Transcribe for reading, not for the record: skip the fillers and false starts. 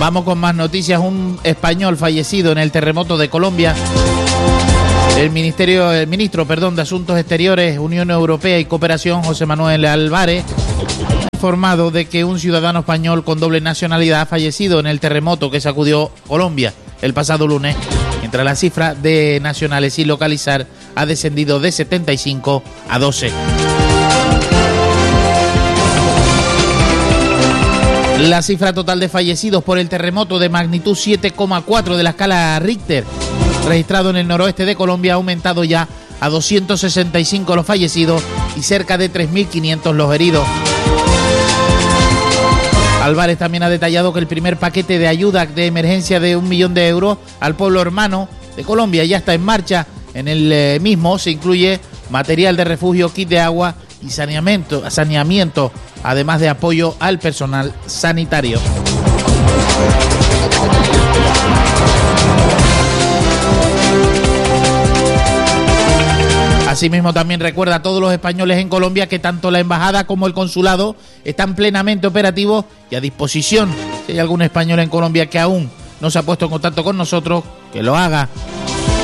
Vamos con más noticias. Un español fallecido en el terremoto de Colombia. El ministro de Asuntos Exteriores, Unión Europea y Cooperación, José Manuel Álvarez, ha informado de que un ciudadano español con doble nacionalidad ha fallecido en el terremoto que sacudió Colombia el pasado lunes, mientras la cifra de nacionales sin localizar ha descendido de 75 a 12. La cifra total de fallecidos por el terremoto de magnitud 7,4 de la escala Richter, registrado en el noroeste de Colombia, ha aumentado ya a 265 los fallecidos y cerca de 3.500 los heridos. Álvarez también ha detallado que el primer paquete de ayuda de emergencia de 1 millón de euros al pueblo hermano de Colombia ya está en marcha. En el mismo se incluye material de refugio, kit de agua y saneamiento, además de apoyo al personal sanitario. Asimismo, también recuerda a todos los españoles en Colombia que tanto la embajada como el consulado están plenamente operativos y a disposición. Si hay algún español en Colombia que aún no se ha puesto en contacto con nosotros, que lo haga.